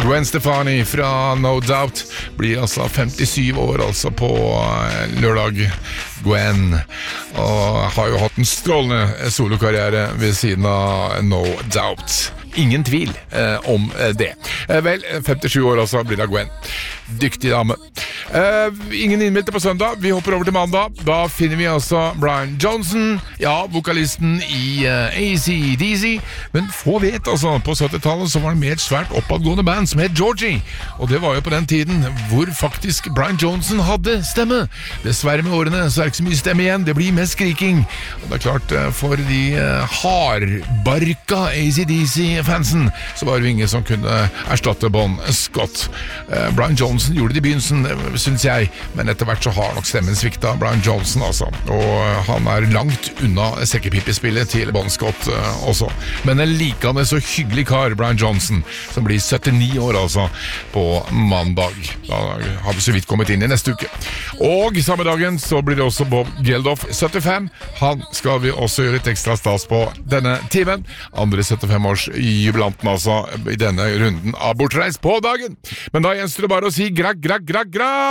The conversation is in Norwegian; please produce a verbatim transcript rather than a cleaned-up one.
Gwen Stefani fra No Doubt blir altså femtisju år altså på lørdag. Gwen og har jo hatt en strålende solokarriere ved siden av No Doubt. Ingen tvil eh, om det. Eh, vel, femtisju år altså blir det Gwen. Dyktig dame. Eh, ingen innmeldte på søndag. Vi hopper over til mandag. Da finner vi altså Brian Johnson, ja, vokalisten i uh, A C D C. Men få vet altså, på syttitallet så var det med et svært oppadgående band som het Georgie. Og det var jo på den tiden hvor faktisk Brian Johnson hadde stemme. Dessverre med årene så er det ikke så mye stemme igjen. Det blir mest skriking. Og det er klart, for de uh, hardbarka A C D C-fansen så var det ingen som kunne erstatte Bon Scott. Uh, Brian Johnson gjorde det i begynnelsen, synes jeg, men etter hvert så har nok stemmen svikta Brian Johnson altså, og han er langt unna sekkepipespillet til Bon Scott uh, også, men en likende så hyggelig kar, Brian Johnson, som blir syttini år altså på mandag. Da har vi så vidt kommet inn i neste uke. Og samme dagen så blir det også Bob Geldof, syttifem. Han skal vi også gjøre et ekstra stas på denne timen. Andre syttifem-års jubilanten altså i denne runden av Bortreist på dagen. Men da gjenstår det bare å si grakk, grakk, grakk, grakk